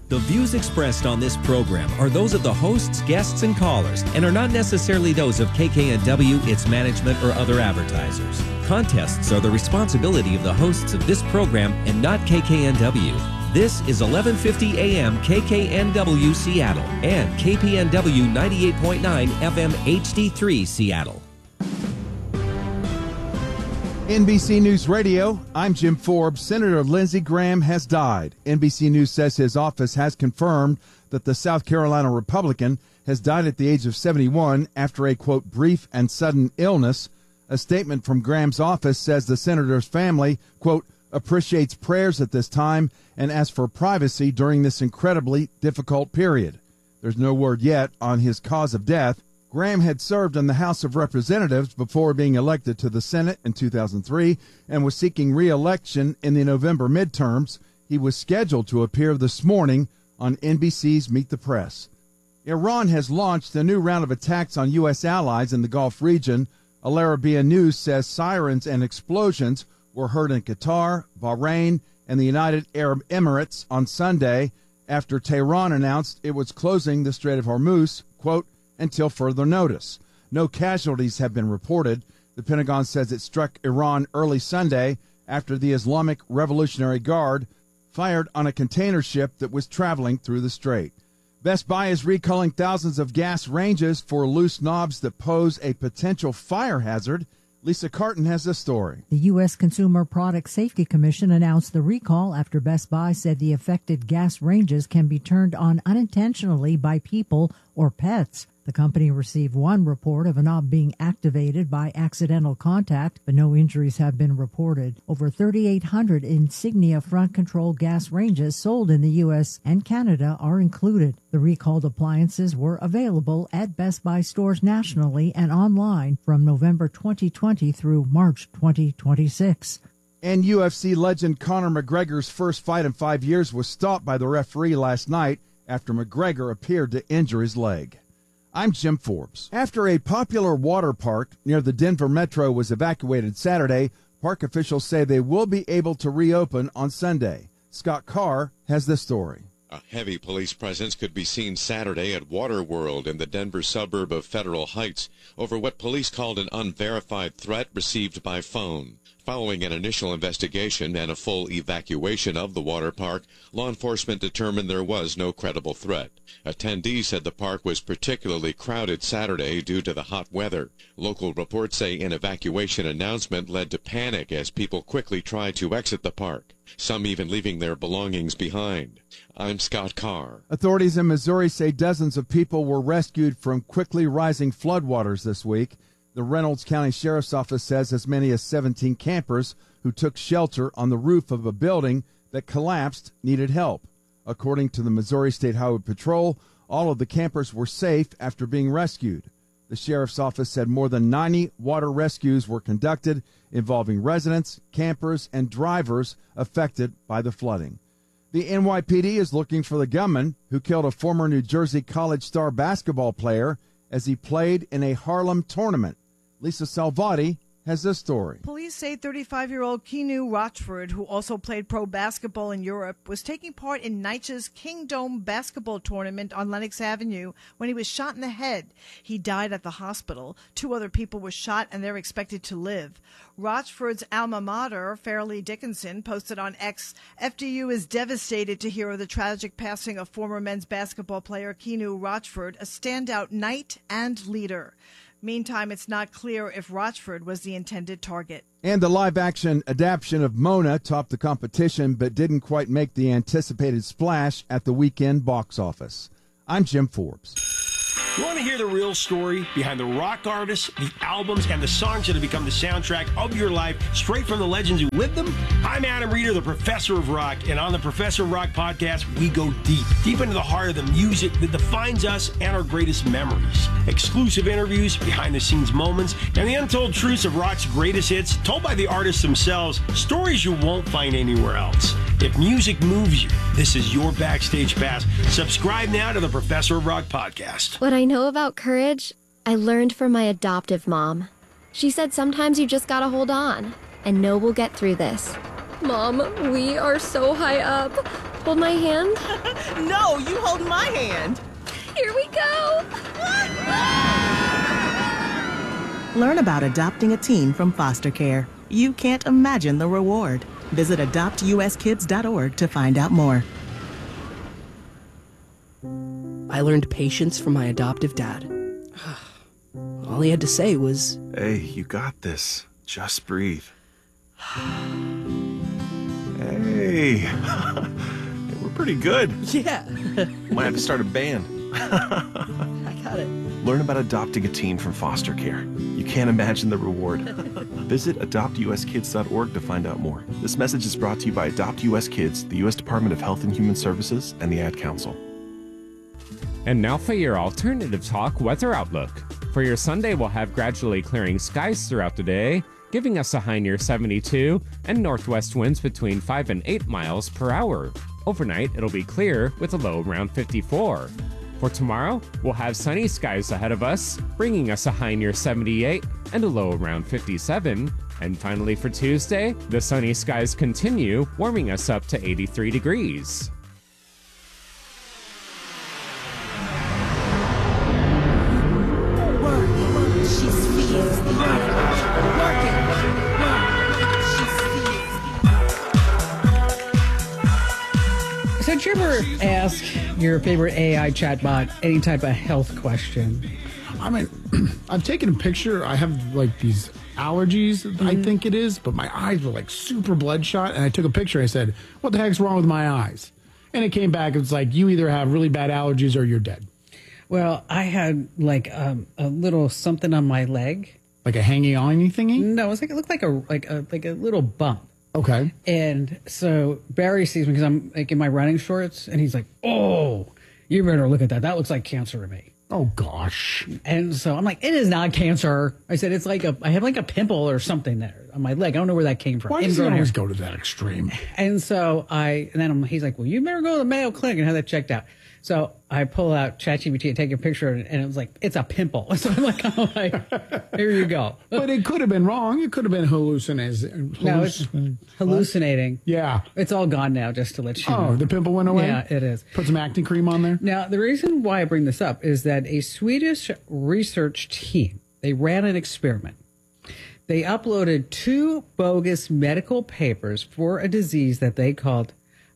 The views expressed on this program are those of the hosts, guests, and callers, and are not necessarily those of KKNW, its management, or other advertisers. Contests are the responsibility of the hosts of this program and not KKNW. This is 1150 AM KKNW Seattle and KPNW 98.9 FM HD3 Seattle. NBC News Radio, I'm Jim Forbes. Senator Lindsey Graham has died. NBC News says his office has confirmed that the South Carolina Republican has died at the age of 71 after a, quote, brief and sudden illness. A statement from Graham's office says the senator's family, quote, appreciates prayers at this time and asks for privacy during this incredibly difficult period. There's no word yet on his cause of death. Graham had served in the House of Representatives before being elected to the Senate in 2003 and was seeking re-election in the November midterms. He was scheduled to appear this morning on NBC's Meet the Press. Iran has launched a new round of attacks on U.S. allies in the Gulf region. Al Arabiya News says sirens and explosions were heard in Qatar, Bahrain, and the United Arab Emirates on Sunday after Tehran announced it was closing the Strait of Hormuz, quote, until further notice. No casualties have been reported. The Pentagon says it struck Iran early Sunday after the Islamic Revolutionary Guard fired on a container ship that was traveling through the strait. Best Buy is recalling thousands of gas ranges for loose knobs that pose a potential fire hazard. Lisa Carton has the story. The U.S. Consumer Product Safety Commission announced the recall after Best Buy said the affected gas ranges can be turned on unintentionally by people or pets. The company received one report of a knob being activated by accidental contact, but no injuries have been reported. Over 3,800 Insignia front control gas ranges sold in the U.S. and Canada are included. The recalled appliances were available at Best Buy stores nationally and online from November 2020 through March 2026. And UFC legend Conor McGregor's first fight in 5 years was stopped by the referee last night after McGregor appeared to injure his leg. I'm Jim Forbes. After a popular water park near the Denver Metro was evacuated Saturday, park officials say they will be able to reopen on Sunday. Scott Carr has this story. A heavy police presence could be seen Saturday at Waterworld in the Denver suburb of Federal Heights over what police called an unverified threat received by phone. Following an initial investigation and a full evacuation of the water park, law enforcement determined there was no credible threat. Attendees said the park was particularly crowded Saturday due to the hot weather. Local reports say an evacuation announcement led to panic as people quickly tried to exit the park, some even leaving their belongings behind. I'm Scott Carr. Authorities in Missouri say dozens of people were rescued from quickly rising floodwaters this week. The Reynolds County Sheriff's Office says as many as 17 campers who took shelter on the roof of a building that collapsed needed help. According to the Missouri State Highway Patrol, all of the campers were safe after being rescued. The Sheriff's Office said more than 90 water rescues were conducted involving residents, campers, and drivers affected by the flooding. The NYPD is looking for the gunman who killed a former New Jersey college star basketball player as he played in a Harlem tournament. Lisa Salvati has this story. Police say 35-year-old Keanu Rochford, who also played pro basketball in Europe, was taking part in NYCHA's King Dome basketball tournament on Lenox Avenue when he was shot in the head. He died at the hospital. 2 other people were shot and they're expected to live. Rochford's alma mater, Fairleigh Dickinson, posted on X, FDU is devastated to hear of the tragic passing of former men's basketball player Keanu Rochford, a standout knight and leader. Meantime, it's not clear if Rochford was the intended target. And the live-action adaptation of Mona topped the competition but didn't quite make the anticipated splash at the weekend box office. I'm Jim Forbes. You want to hear the real story behind the rock artists, the albums, and the songs that have become the soundtrack of your life, straight from the legends who lived them? I'm Adam Reeder, the Professor of Rock, and on the Professor of Rock podcast, we go deep into the heart of the music that defines us and our greatest memories. Exclusive interviews, behind-the-scenes moments, and the untold truths of rock's greatest hits, told by the artists themselves, stories you won't find anywhere else. If music moves you, this is your backstage pass. Subscribe now to the Professor of Rock podcast. What I know about courage, I learned from my adoptive mom. She said sometimes you just gotta hold on and know we'll get through this. Mom, we are so high up. Hold my hand? No, you hold my hand. Here we go! Learn about adopting a teen from foster care. You can't imagine the reward. Visit adoptuskids.org to find out more. I learned patience from my adoptive dad. All he had to say was, "Hey, you got this. Just breathe." Hey, we're pretty good. yeah, Might have to start a band. I got it. Learn about adopting a teen from foster care. You can't imagine the reward. Visit adoptuskids.org to find out more. This message is brought to you by Adopt US Kids, the U.S. Department of Health and Human Services, and the Ad Council. And now for your alternative talk weather outlook. For your Sunday, we'll have gradually clearing skies throughout the day, giving us a high near 72 and northwest winds between 5 and 8 miles per hour. Overnight, it'll be clear with a low around 54. For tomorrow, we'll have sunny skies ahead of us, bringing us a high near 78 and a low around 57. And finally for Tuesday, the sunny skies continue, warming us up to 83 degrees. So did you ever ask your favorite AI chatbot any type of health question? I mean, I've taken a picture. I have like these allergies, I think it is, but my eyes were like super bloodshot. And I took a picture. I said, "What the heck's wrong with my eyes?" And it came back. It's like, you either have really bad allergies or you're dead. Well, I had like a little something on my leg. Like a hanging on thingy? No, it looked like a little bump. Okay. And so Barry sees me because I'm like in my running shorts, and he's like, "Oh, you better look at that. That looks like cancer to me." Oh gosh. And so I'm like, "It is not cancer." I said, "It's like I have like a pimple or something there on my leg. I don't know where that came from." Why does it always go to that extreme? And so he's like, "Well, you better go to the Mayo Clinic and have that checked out." So I pull out ChatGPT and take a picture, and it was like, "It's a pimple." So I'm like, "Oh, here you go." But it could have been wrong. It could have been hallucinating. No, it's hallucinating. Yeah. It's all gone now, just to let you know. Oh, the pimple went away? Yeah, it is. Put some acne cream on there? Now, the reason why I bring this up is that a Swedish research team, they ran an experiment. They uploaded 2 bogus medical papers for a disease that they called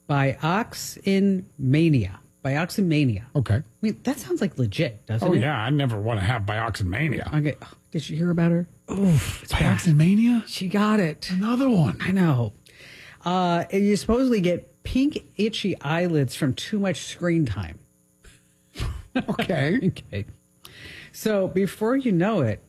bioxymania. Bioxymania. Okay. I mean, that sounds like legit, doesn't it? Oh, yeah. I never want to have bioxymania. Okay. Oh, did you hear about her? Oh, bioxymania? She got it. Another one. I know. And you supposedly get pink, itchy eyelids from too much screen time. Okay. Okay. So before you know it,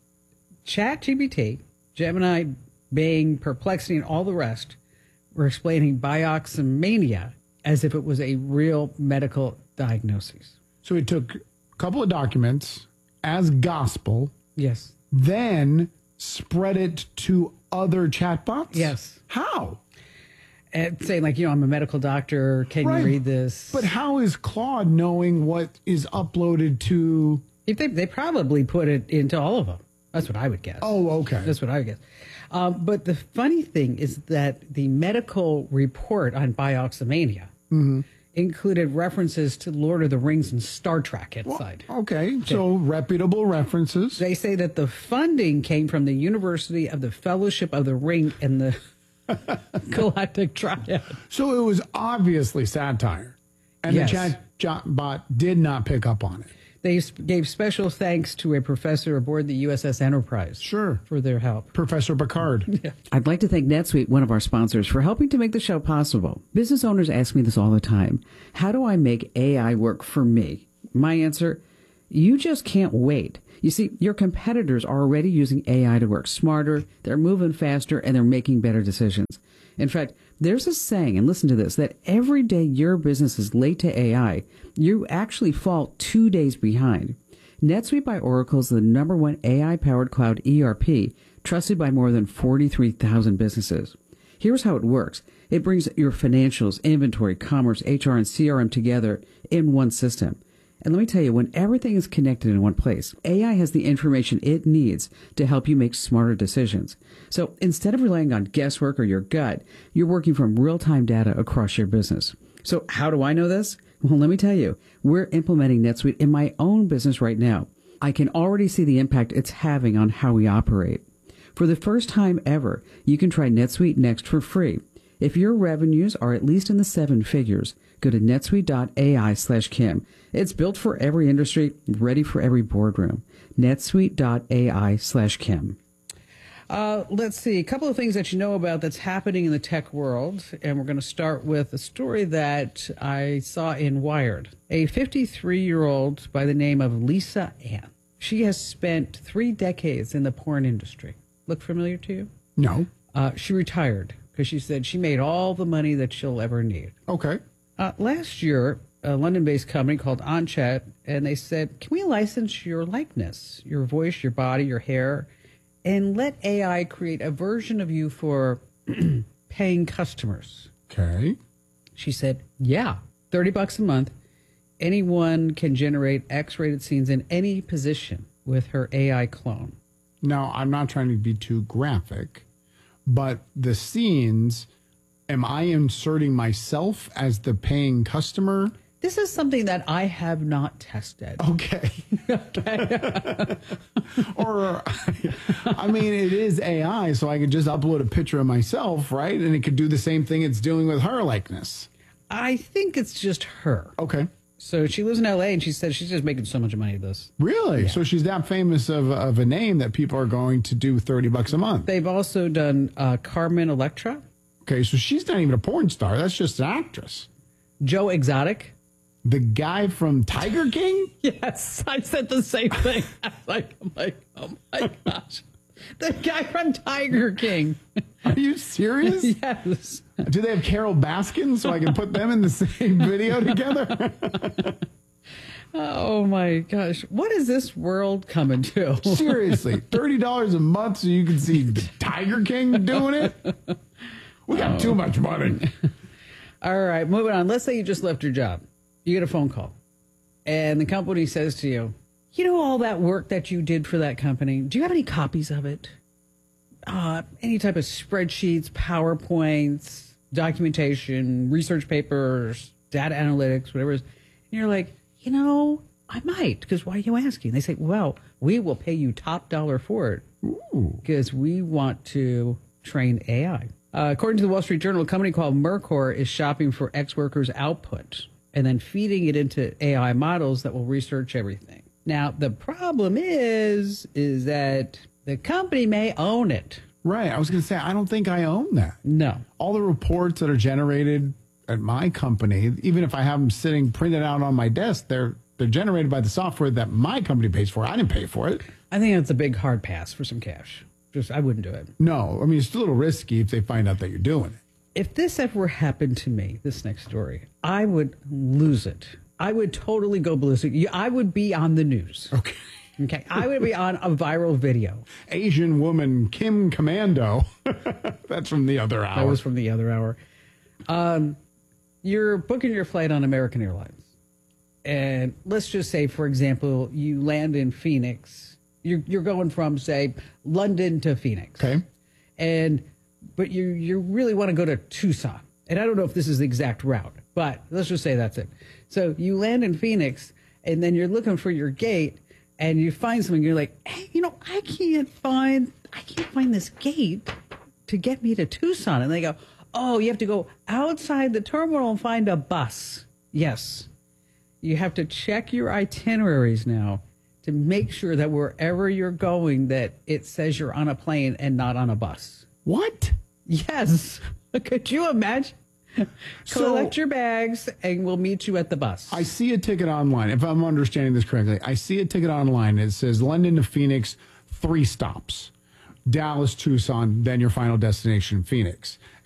ChatGPT, Gemini, Bing, Perplexity, and all the rest were explaining bioxymania as if it was a real medical diagnosis. So it took a couple of documents as gospel. Yes. Then spread it to other chatbots? Yes. How? And saying like, I'm a medical doctor. Can you read this? But how is Claude knowing what is uploaded to... They probably put it into all of them. That's what I would guess. Oh, okay. That's what I would guess. But the funny thing is that the medical report on bioxymania included references to Lord of the Rings and Star Trek inside. Well, okay, so reputable references. They say that the funding came from the University of the Fellowship of the Ring and the Galactic Triad. So it was obviously satire. And the chatbot did not pick up on it. They gave special thanks to a professor aboard the USS Enterprise. Sure. For their help. Professor Picard. Yeah. I'd like to thank NetSuite, one of our sponsors, for helping to make the show possible. Business owners ask me this all the time. How do I make AI work for me? My answer, you just can't wait. You see, your competitors are already using AI to work smarter, they're moving faster, and they're making better decisions. In fact, there's a saying, and listen to this, that every day your business is late to AI, you actually fall 2 days behind. NetSuite by Oracle is the #1 AI-powered cloud ERP, trusted by more than 43,000 businesses. Here's how it works. It brings your financials, inventory, commerce, HR, and CRM together in one system. And let me tell you, when everything is connected in one place, AI has the information it needs to help you make smarter decisions. So instead of relying on guesswork or your gut, you're working from real-time data across your business. So how do I know this? Well, let me tell you, we're implementing NetSuite in my own business right now. I can already see the impact it's having on how we operate. For the first time ever, you can try NetSuite Next for free. If your revenues are at least in the 7 figures, go to netsuite.ai/Kim. It's built for every industry, ready for every boardroom. netsuite.ai/Kim. Let's see, a couple of things that you know about that's happening in the tech world. And we're going to start with a story that I saw in Wired. A 53-year-old by the name of Lisa Ann. She has spent 3 decades in the porn industry. Look familiar to you? No. She retired because she said she made all the money that she'll ever need. Okay. Last year, a London-based company called OnChat, and they said, can we license your likeness, your voice, your body, your hair, and let AI create a version of you for paying customers? Okay. She said, yeah, $30 a month. Anyone can generate X-rated scenes in any position with her AI clone. Now, I'm not trying to be too graphic, but the scenes, am I inserting myself as the paying customer? This is something that I have not tested. Okay. Or, I mean, it is AI, so I could just upload a picture of myself, right? And it could do the same thing it's doing with her likeness. I think it's just her. Okay. So she lives in L.A., and she said she's just making so much money with this. Really? Yeah. So she's that famous of a name that people are going to do $30 a month. They've also done Carmen Electra. Okay, so she's not even a porn star. That's just an actress. Joe Exotic. The guy from Tiger King? Yes, I said the same thing. I'm like, oh my gosh. The guy from Tiger King. Are you serious? Yes. Do they have Carol Baskin so I can put them in the same video together? Oh my gosh. What is this world coming to? Seriously, $30 a month so you can see the Tiger King doing it? We got too much money. All right, moving on. Let's say you just left your job. You get a phone call, and the company says to you, you know all that work that you did for that company, do you have any copies of it? Any type of spreadsheets, PowerPoints, documentation, research papers, data analytics, whatever it is. And you're like, you know, I might, because why are you asking? They say, well, we will pay you top dollar for it because we want to train AI. According to the Wall Street Journal, a company called Mercor is shopping for ex-workers' output and then feeding it into AI models that will research everything. Now, the problem is that the company may own it. Right. I was going to say, I don't think I own that. No. All the reports that are generated at my company, even if I have them sitting printed out on my desk, they're generated by the software that my company pays for. I didn't pay for it. I think that's a big hard pass for some cash. I wouldn't do it. No. I mean, it's a little risky if they find out that you're doing it. If this ever happened to me, this next story, I would lose it. I would totally go ballistic. I would be on the news. Okay. I would be on a viral video. Asian woman Kim Commando. That's from the other hour. That was from the other hour. You're booking your flight on American Airlines. And let's just say, for example, you land in Phoenix. You're going from, say, London to Phoenix. Okay. But you really want to go to Tucson. And I don't know if this is the exact route, but let's just say that's it. So you land in Phoenix, and then you're looking for your gate, and you find something. You're like, hey, you know, I can't find this gate to get me to Tucson. And they go, oh, you have to go outside the terminal and find a bus. Yes. You have to check your itineraries now to make sure that wherever you're going, that it says you're on a plane and not on a bus. What? Yes. Could you imagine? Collect your bags and we'll meet you at the bus. I see a ticket online. If I'm understanding this correctly, I see a ticket online. It says London to Phoenix, 3 stops. Dallas, Tucson, then your final destination, Phoenix.